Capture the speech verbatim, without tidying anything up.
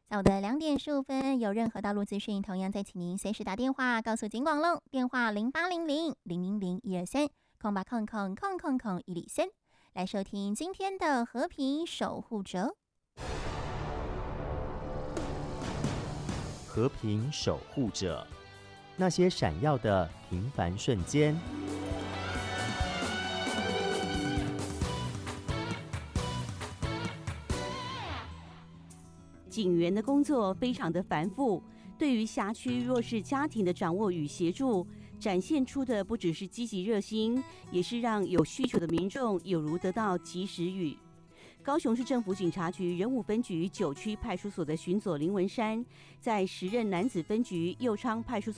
下午的两点十五分，有任何道路资讯，同样再请您随时打电话告诉警广喽，电话零八零零零零零一二三，空八空空空空空一里三，来收听今天的和平守护者。 和平守护者，那些闪耀的平凡瞬间。 警员的工作非常的繁复，对于辖区弱势家庭的掌握与协助，展现出的不只是积极热心，也是让有需求的民众有如得到及时雨。高雄市政府警察局仁武分局九区派出所的巡佐林文山，在时任男子分局右昌派出所